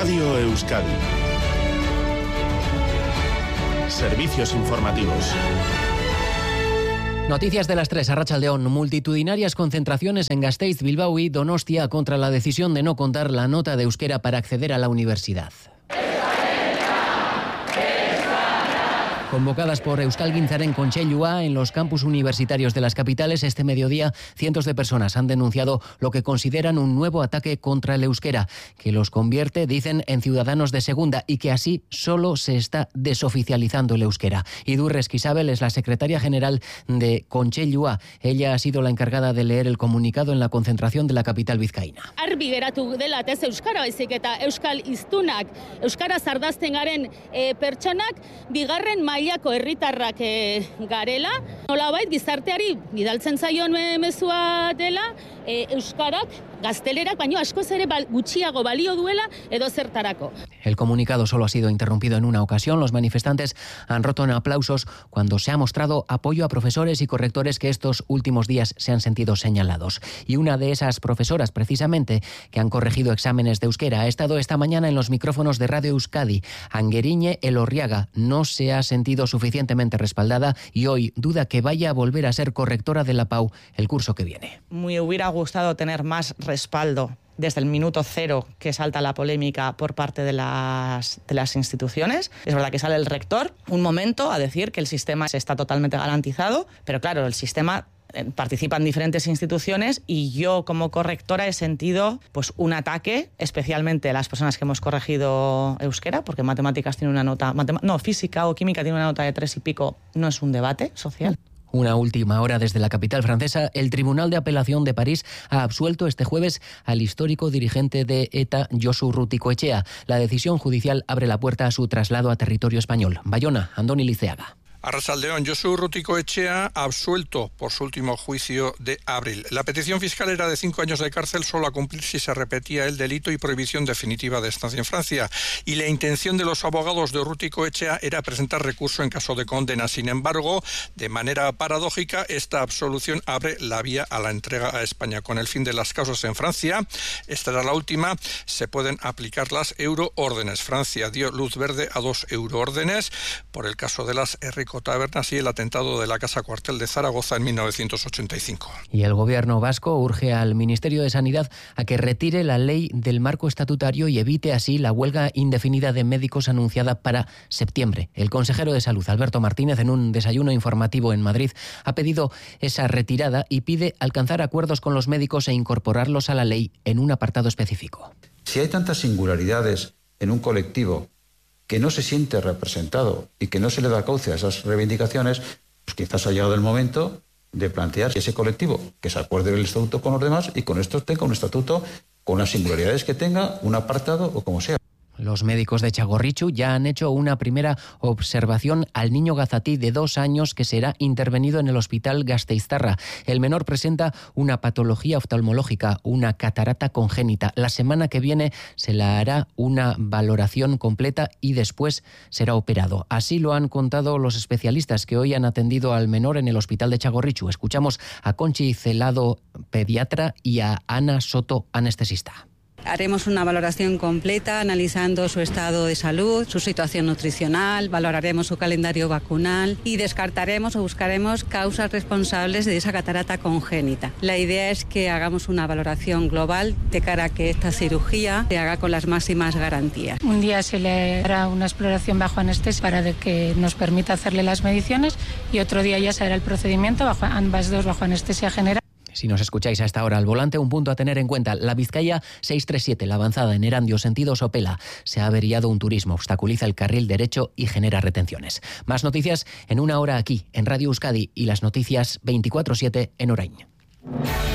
Radio Euskadi. Servicios informativos. Noticias de las 3, Arratsaldeon. Multitudinarias concentraciones en Gasteiz, Bilbao y Donostia contra la decisión de no contar la nota de euskera para acceder a la universidad. Convocadas por Euskalgintzaren Kontseilua en los campus universitarios de las capitales, este mediodía cientos de personas han denunciado lo que consideran un nuevo ataque contra el euskera, que los convierte, dicen, en ciudadanos de segunda y que así solo se está desoficializando el euskera. Idurre Esquisabel es la secretaria general de Kontseilua. Ella ha sido la encargada de leer el comunicado en la concentración de la capital vizcaína. Argi geratu dela ez euskara baizik eta euskal hiztunak, euskara zardazten garen pertsonak bigarren mailako herritarrak garela, nolabait gizarteari bidaltzen zaion mezua dela, euskarak gaztelerak baino askoz ere gutxiago balio duela edo zertarako. El comunicado solo ha sido interrumpido en una ocasión. Los manifestantes han roto en aplausos cuando se ha mostrado apoyo a profesores y correctores que estos últimos días se han sentido señalados. Y una de esas profesoras, precisamente, que han corregido exámenes de euskera, ha estado esta mañana en los micrófonos de Radio Euskadi. Angueriñe Elorriaga no se ha sentido suficientemente respaldada y hoy duda que vaya a volver a ser correctora de la PAU el curso que viene. Me hubiera gustado tener más respaldo desde el minuto cero que salta la polémica por parte de las instituciones. Es verdad que sale el rector un momento a decir que el sistema está totalmente garantizado, pero claro, el sistema participan diferentes instituciones y yo como correctora he sentido pues un ataque, especialmente a las personas que hemos corregido euskera, porque matemáticas tiene una nota, física o química tiene una nota de 3 y pico, no es un debate social. Una última hora desde la capital francesa. El Tribunal de Apelación de París ha absuelto este jueves al histórico dirigente de ETA, Josu Urrutikoetxea. La decisión judicial abre la puerta a su traslado a territorio español. Bayona, Andoni Liceaga. Arratsaldeon, Josu Urrutikoetxea absuelto por su último juicio de abril. La petición fiscal era de 5 años de cárcel solo a cumplir si se repetía el delito y prohibición definitiva de estancia en Francia. Y la intención de los abogados de Urrutikoetxea era presentar recurso en caso de condena. Sin embargo, de manera paradójica, esta absolución abre la vía a la entrega a España. Con el fin de las causas en Francia, esta era la última, se pueden aplicar las euroórdenes. Francia dio luz verde a 2 euroórdenes por el caso de las Tabernas y el atentado de la Casa Cuartel de Zaragoza en 1985. Y el gobierno vasco urge al Ministerio de Sanidad a que retire la ley del marco estatutario y evite así la huelga indefinida de médicos anunciada para septiembre. El consejero de Salud, Alberto Martínez, en un desayuno informativo en Madrid, ha pedido esa retirada y pide alcanzar acuerdos con los médicos e incorporarlos a la ley en un apartado específico. Si hay tantas singularidades en un colectivo que no se siente representado y que no se le da cauce a esas reivindicaciones, pues quizás ha llegado el momento de plantear ese colectivo que se acuerde del estatuto con los demás y con esto tenga un estatuto con las singularidades que tenga, un apartado o como sea. Los médicos de Txagorritxu ya han hecho una primera observación al niño gazatí de 2 años que será intervenido en el hospital Gasteiztarra. El menor presenta una patología oftalmológica, una catarata congénita. La semana que viene se le hará una valoración completa y después será operado. Así lo han contado los especialistas que hoy han atendido al menor en el hospital de Txagorritxu. Escuchamos a Conchi Celado, pediatra, y a Ana Soto, anestesista. Haremos una valoración completa analizando su estado de salud, su situación nutricional, valoraremos su calendario vacunal y descartaremos o buscaremos causas responsables de esa catarata congénita. La idea es que hagamos una valoración global de cara a que esta cirugía se haga con las máximas garantías. Un día se le hará una exploración bajo anestesia para que nos permita hacerle las mediciones y otro día ya se hará el procedimiento, ambas dos bajo anestesia general. Si nos escucháis a esta hora al volante, un punto a tener en cuenta. La Vizcaya 637, la avanzada en Erandio, sentido Sopela. Se ha averiado un turismo, obstaculiza el carril derecho y genera retenciones. Más noticias en una hora aquí, en Radio Euskadi, y las noticias 24/7 en Orain.